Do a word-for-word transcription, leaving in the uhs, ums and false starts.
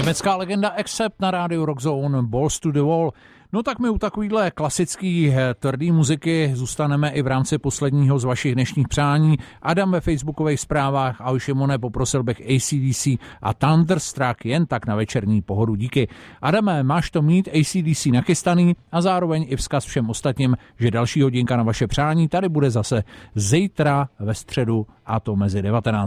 Německá legenda Accept na rádiu Rockzone, Balls to the Wall. No tak my u takovýhle klasický tvrdý muziky zůstaneme i v rámci posledního z vašich dnešních přání. Adam ve facebookových zprávách: ahoj Šimone, poprosil bych A C D C a Thunderstruck jen tak na večerní pohodu, díky. Adame, máš to mít A C D C nachystaný a zároveň i vzkaz všem ostatním, že další hodinka na vaše přání tady bude zase zítra ve středu, a to mezi devatenáct